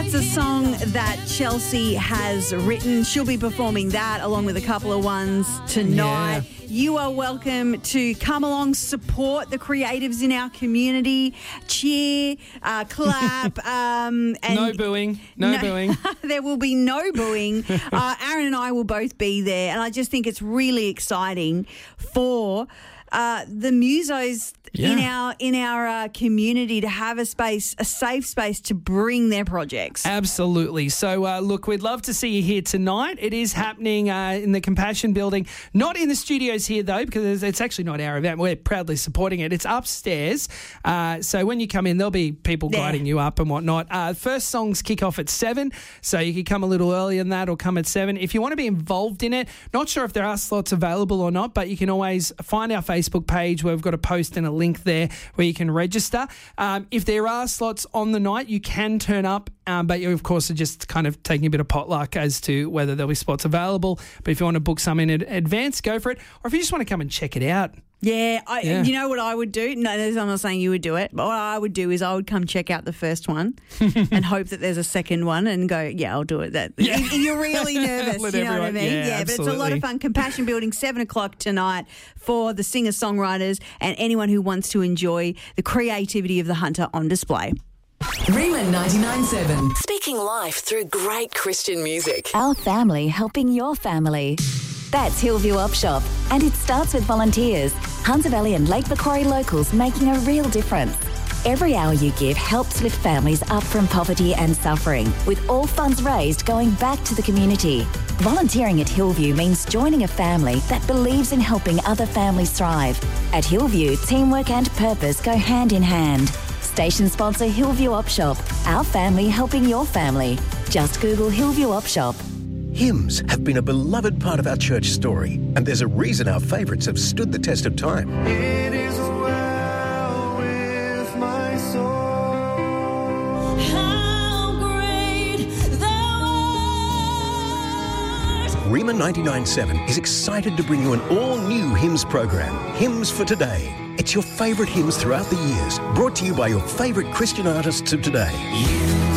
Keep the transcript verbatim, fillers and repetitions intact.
It's a song that Chelsea has written. She'll be performing that along with a couple of ones tonight. Yeah. You are welcome to come along, support the creatives in our community, cheer, uh, clap. um, and No booing. No, no booing. There will be no booing. Uh, Aaron and I will both be there, and I just think it's really exciting for uh, the musos Yeah. in our in our uh, community to have a space, a safe space to bring their projects. Absolutely. So, uh, look, we'd love to see you here tonight. It is happening uh, in the Compassion Building, not in the studios here, though, because it's actually not our event. We're proudly supporting it. It's upstairs. Uh, so when you come in, there'll be people Yeah. guiding you up and whatnot. Uh, first songs kick off at seven, so you can come a little earlier than that or come at seven. If you want to be involved in it, not sure if there are slots available or not, but you can always find our Facebook page where we've got a post and a link there where you can register. Um, if there are slots on the night, you can turn up, um, but you, of course, are just kind of taking a bit of potluck as to whether there'll be spots available. But if you want to book some in advance, go for it. Or if you just want to come and check it out. Yeah, I, Yeah. you know what I would do? No, I'm not saying you would do it, but what I would do is I would come check out the first one and hope that there's a second one and go, yeah, I'll do it. That Yeah. if you're really nervous, Let you know what I everyone- mean? yeah, but it's a lot absolutely. of fun. Compassion Building, seven o'clock tonight for the singer-songwriters and anyone who wants to enjoy the creativity of the Hunter on display. Rima ninety-nine point seven. Speaking life through great Christian music. Our family helping your family. That's Hillview Op Shop, and it starts with volunteers. Hunter Valley and Lake Macquarie locals making a real difference. Every hour you give helps lift families up from poverty and suffering, with all funds raised going back to the community. Volunteering at Hillview means joining a family that believes in helping other families thrive. At Hillview, teamwork and purpose go hand in hand. Station sponsor Hillview Op Shop, our family helping your family. Just Google Hillview Op Shop. Hymns have been a beloved part of our church story, and there's a reason our favourites have stood the test of time. It is well with my soul. How great thou art. Rima ninety-nine point seven is excited to bring you an all-new hymns program, Hymns for Today. It's your favourite hymns throughout the years, brought to you by your favourite Christian artists of today. You